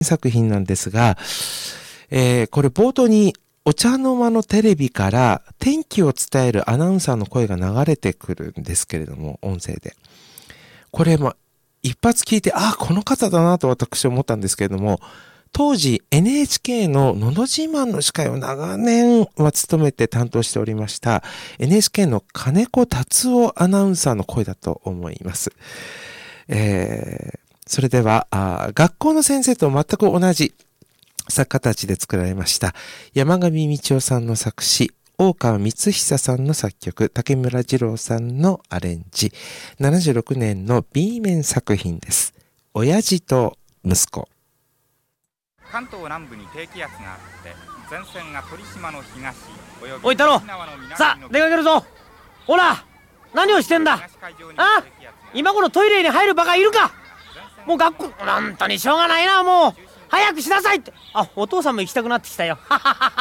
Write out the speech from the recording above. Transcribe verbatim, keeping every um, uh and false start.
作品なんですが、えー、これ冒頭にお茶の間のテレビから天気を伝えるアナウンサーの声が流れてくるんですけれども、音声で。これも一発聞いて、あ、この方だなと私は思ったんですけれども、当時 エヌエイチケー ののど自慢の司会を長年は務めて担当しておりました エヌエイチケー の金子達夫アナウンサーの声だと思います。えー、それではあ学校の先生と全く同じ作家たちで作られました山上道夫さんの作詞、大川光久さんの作曲、竹村二郎さんのアレンジ、ななじゅうろくねんの B 面作品です。親父と息子。 関東南部に低気圧があって前線が鳥島の東およびおい太郎、さあ出かけるぞ。ほら何をしてんだ。あ、今頃トイレに入るバカいるか。もう学校本当にしょうがないな。もう早くしなさいって。あ、お父さんも行きたくなってきたよ。